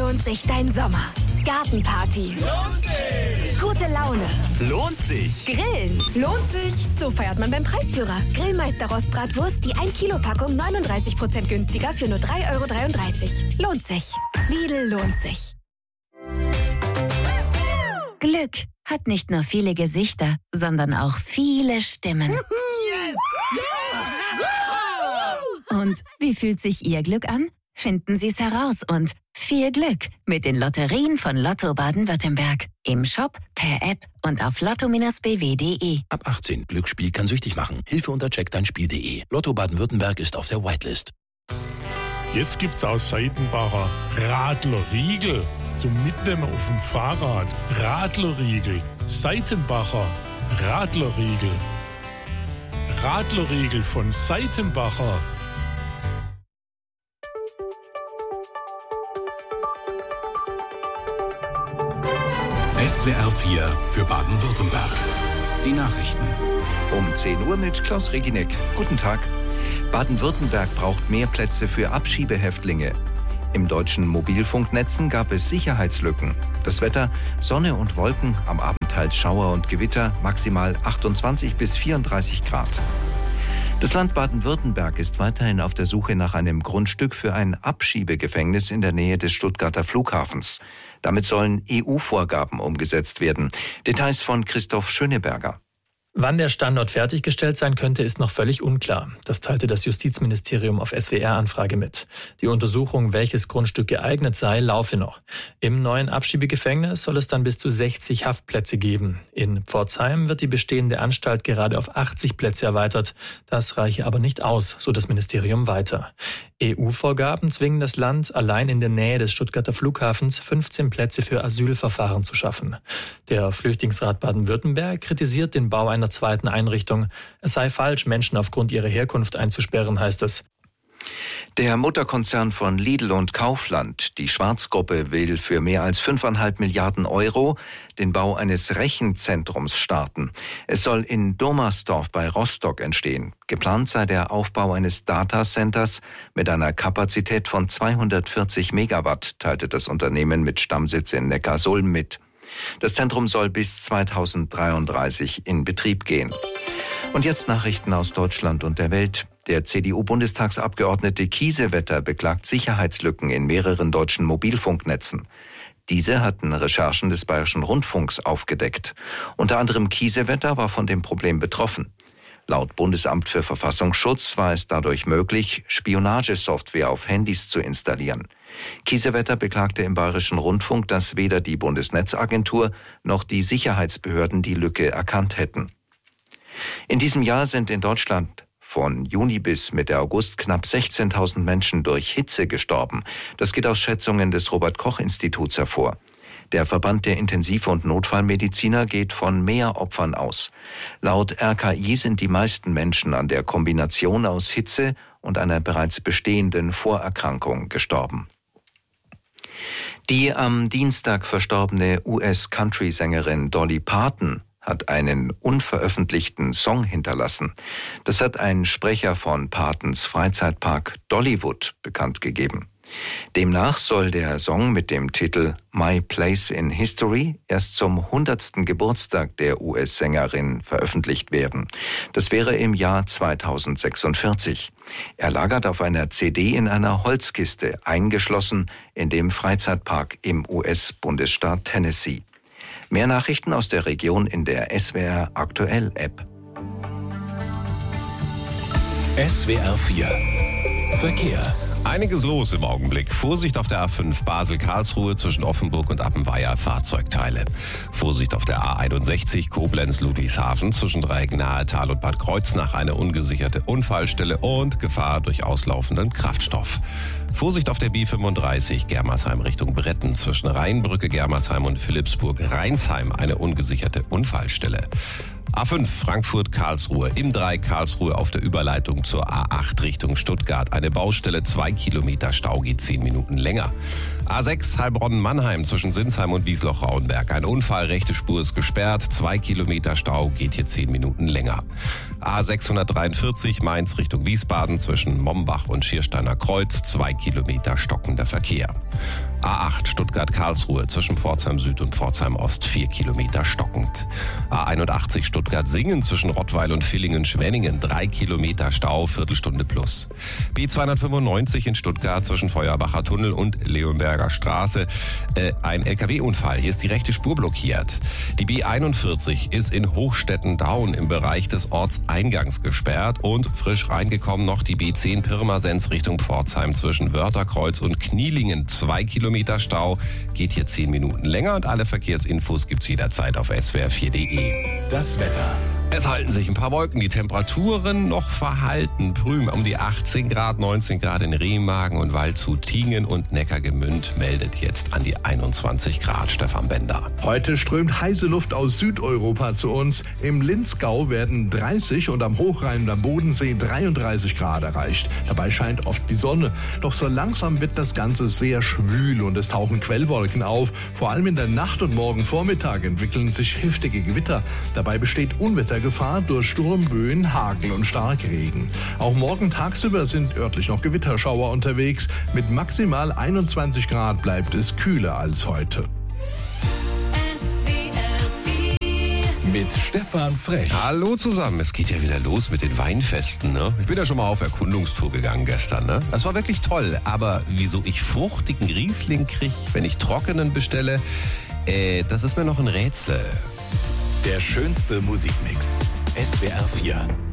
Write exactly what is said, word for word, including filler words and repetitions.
lohnt sich dein Sommer? Gartenparty. Lohnt sich! Gute Laune. Lohnt sich! Grillen. Lohnt sich. So feiert man beim Preisführer. Grillmeister Rostbratwurst, die ein Kilo Packung neununddreißig Prozent günstiger für nur drei Euro dreiunddreißig. Lohnt sich. Lidl lohnt sich. Glück hat nicht nur viele Gesichter, sondern auch viele Stimmen. Und wie fühlt sich Ihr Glück an? Finden Sie es heraus und viel Glück mit den Lotterien von Lotto Baden-Württemberg. Im Shop, per App und auf lotto Bindestrich b w punkt d e. Ab achtzehn. Glücksspiel kann süchtig machen. Hilfe unter check dein Spiel punkt d e. Lotto Baden-Württemberg ist auf der Whitelist. Jetzt gibt's aus Seitenbacher Radlerriegel zum Mitnehmen auf dem Fahrrad. Radlerriegel. Seitenbacher Radlerriegel. Radlerriegel von Seitenbacher. S W R vier für Baden-Württemberg. Die Nachrichten. Um zehn Uhr mit Klaus Reginek. Guten Tag. Baden-Württemberg braucht mehr Plätze für Abschiebehäftlinge. Im deutschen Mobilfunknetzen gab es Sicherheitslücken. Das Wetter: Sonne und Wolken, am Abend teils Schauer und Gewitter, maximal achtundzwanzig bis vierunddreißig Grad. Das Land Baden-Württemberg ist weiterhin auf der Suche nach einem Grundstück für ein Abschiebegefängnis in der Nähe des Stuttgarter Flughafens. Damit sollen E U-Vorgaben umgesetzt werden. Details von Christoph Schöneberger. Wann der Standort fertiggestellt sein könnte, ist noch völlig unklar. Das teilte das Justizministerium auf S W R-Anfrage mit. Die Untersuchung, welches Grundstück geeignet sei, laufe noch. Im neuen Abschiebegefängnis soll es dann bis zu sechzig Haftplätze geben. In Pforzheim wird die bestehende Anstalt gerade auf achtzig Plätze erweitert. Das reiche aber nicht aus, so das Ministerium weiter. E U-Vorgaben zwingen das Land, allein in der Nähe des Stuttgarter Flughafens fünfzehn Plätze für Asylverfahren zu schaffen. Der Flüchtlingsrat Baden-Württemberg kritisiert den Bau einer zweiten Einrichtung. Es sei falsch, Menschen aufgrund ihrer Herkunft einzusperren, heißt es. Der Mutterkonzern von Lidl und Kaufland, die Schwarz-Gruppe, will für mehr als fünfeinhalb Milliarden Euro den Bau eines Rechenzentrums starten. Es soll in Dommersdorf bei Rostock entstehen. Geplant sei der Aufbau eines Datacenters mit einer Kapazität von zweihundertvierzig Megawatt, teilte das Unternehmen mit Stammsitz in Neckarsulm mit. Das Zentrum soll bis zweitausenddreiunddreißig in Betrieb gehen. Und jetzt Nachrichten aus Deutschland und der Welt. Der C D U-Bundestagsabgeordnete Kiesewetter beklagt Sicherheitslücken in mehreren deutschen Mobilfunknetzen. Diese hatten Recherchen des Bayerischen Rundfunks aufgedeckt. Unter anderem Kiesewetter war von dem Problem betroffen. Laut Bundesamt für Verfassungsschutz war es dadurch möglich, Spionagesoftware auf Handys zu installieren. Kiesewetter beklagte im Bayerischen Rundfunk, dass weder die Bundesnetzagentur noch die Sicherheitsbehörden die Lücke erkannt hätten. In diesem Jahr sind in Deutschland von Juni bis Mitte August knapp sechzehntausend Menschen durch Hitze gestorben. Das geht aus Schätzungen des Robert-Koch-Instituts hervor. Der Verband der Intensiv- und Notfallmediziner geht von mehr Opfern aus. Laut R K I sind die meisten Menschen an der Kombination aus Hitze und einer bereits bestehenden Vorerkrankung gestorben. Die am Dienstag verstorbene U S-Country-Sängerin Dolly Parton hat einen unveröffentlichten Song hinterlassen. Das hat ein Sprecher von Partons Freizeitpark Dollywood bekannt gegeben. Demnach soll der Song mit dem Titel My Place in History erst zum hundertsten Geburtstag der U S-Sängerin veröffentlicht werden. Das wäre im Jahr zweitausendsechsundvierzig. Er lagert auf einer C D in einer Holzkiste, eingeschlossen in dem Freizeitpark im U S-Bundesstaat Tennessee. Mehr Nachrichten aus der Region in der S W R Aktuell App. S W R vier Verkehr. Einiges los im Augenblick. Vorsicht auf der A fünf Basel-Karlsruhe zwischen Offenburg und Appenweier, Fahrzeugteile. Vorsicht auf der A einundsechzig Koblenz-Ludwigshafen zwischen Dreieck-Nahetal und Bad Kreuznach, eine ungesicherte Unfallstelle und Gefahr durch auslaufenden Kraftstoff. Vorsicht auf der B fünfunddreißig Germersheim Richtung Bretten zwischen Rheinbrücke, Germersheim und Philippsburg-Rheinsheim, eine ungesicherte Unfallstelle. A fünf Frankfurt-Karlsruhe im Dreieck Karlsruhe auf der Überleitung zur A acht Richtung Stuttgart. Eine Baustelle, zwei Kilometer Stau, geht zehn Minuten länger. A sechs Heilbronn-Mannheim zwischen Sinsheim und Wiesloch-Rauenberg. Ein Unfall, rechte Spur ist gesperrt, zwei Kilometer Stau, geht hier zehn Minuten länger. A sechshundertdreiundvierzig Mainz Richtung Wiesbaden zwischen Mombach und Schiersteiner Kreuz, zwei Kilometer stockender Verkehr. A acht Stuttgart-Karlsruhe zwischen Pforzheim Süd und Pforzheim Ost vier Kilometer stockend. A einundachtzig Stuttgart-Singen zwischen Rottweil und Villingen-Schwenningen drei Kilometer Stau, Viertelstunde plus. B zweihundertfünfundneunzig in Stuttgart zwischen Feuerbacher Tunnel und Leonberger Straße. Äh, ein L K W-Unfall, hier ist die rechte Spur blockiert. Die B einundvierzig ist in Hochstetten-Daun im Bereich des Ortseingangs gesperrt und frisch reingekommen noch die B zehn Pirmasens Richtung Pforzheim zwischen Wörterkreuz und Knielingen zwei Kilometer Stau, geht hier zehn Minuten länger und alle Verkehrsinfos gibt's jederzeit auf s w r vier punkt d e. Das Wetter. Es halten sich ein paar Wolken, die Temperaturen noch verhalten. Prüm um die achtzehn Grad, neunzehn Grad in Remagen und Waldshut, Tingen und Neckargemünd meldet jetzt an die einundzwanzig Grad. Stefan Bender. Heute strömt heiße Luft aus Südeuropa zu uns. Im Linzgau werden dreißig und am Hochrhein und am Bodensee dreiunddreißig Grad erreicht. Dabei scheint oft die Sonne. Doch so langsam wird das Ganze sehr schwül und es tauchen Quellwolken auf. Vor allem in der Nacht und morgen Vormittag entwickeln sich heftige Gewitter. Dabei besteht Unwettergefahr durch Sturmböen, Hagel und Starkregen. Auch morgen tagsüber sind örtlich noch Gewitterschauer unterwegs. Mit maximal einundzwanzig Grad bleibt es kühler als heute. Mit Stefan Frech. Hallo zusammen, es geht ja wieder los mit den Weinfesten. Ne? Ich bin ja schon mal auf Erkundungstour gegangen gestern. Ne? Das war wirklich toll, aber wieso ich fruchtigen Riesling kriege, wenn ich trockenen bestelle, äh, das ist mir noch ein Rätsel. Der schönste Musikmix. S W R vier.